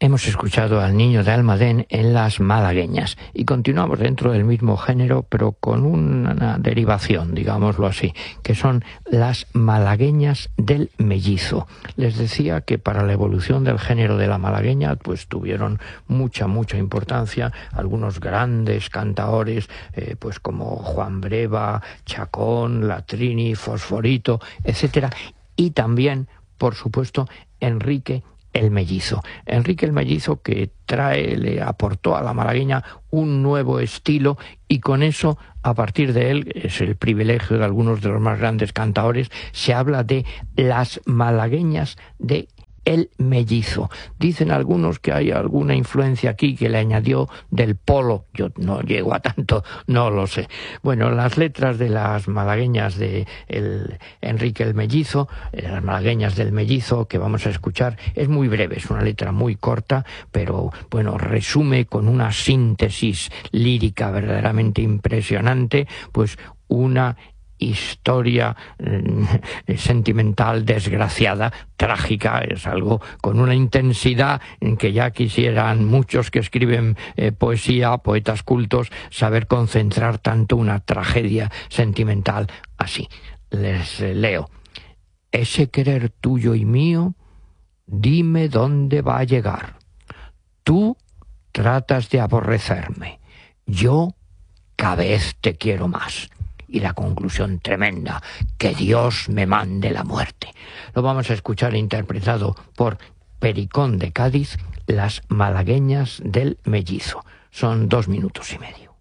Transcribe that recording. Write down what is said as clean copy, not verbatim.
Hemos escuchado al Niño de Almadén en Las Malagueñas y continuamos dentro del mismo género, pero con una derivación, digámoslo así, que son las malagueñas del mellizo. Les decía que para la evolución del género de la malagueña pues tuvieron mucha importancia algunos grandes cantaores pues como Juan Breva, Chacón, La Trini, Fosforito, etcétera, y también, por supuesto, Enrique el Mellizo. Enrique el Mellizo, que le aportó a la malagueña un nuevo estilo, y con eso, a partir de él, es el privilegio de algunos de los más grandes cantaores, se habla de las malagueñas de El Mellizo. Dicen algunos que hay alguna influencia aquí que le añadió del polo. Yo no llego a tanto, no lo sé. Bueno, las letras de las malagueñas de Enrique el Mellizo, las malagueñas del Mellizo que vamos a escuchar, es muy breve, es una letra muy corta, pero bueno, resume con una síntesis lírica verdaderamente impresionante, pues una historia sentimental, desgraciada, trágica. Es algo con una intensidad en que ya quisieran muchos que escriben poesía, poetas cultos, saber concentrar tanto una tragedia sentimental así. Les leo: ese querer tuyo y mío, dime dónde va a llegar. Tú tratas de aborrecerme, yo cada vez te quiero más. Y la conclusión tremenda: que Dios me mande la muerte. Lo vamos a escuchar interpretado por Pericón de Cádiz, Las Malagueñas del Mellizo. Son 2 minutos y medio.